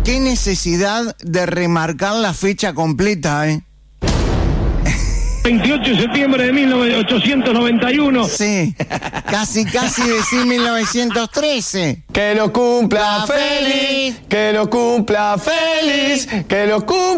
Qué necesidad de remarcar la fecha completa, 28 de septiembre de 1891. Sí, casi decir 1913. Que lo cumpla feliz, que lo cumpla feliz, que lo cumpla.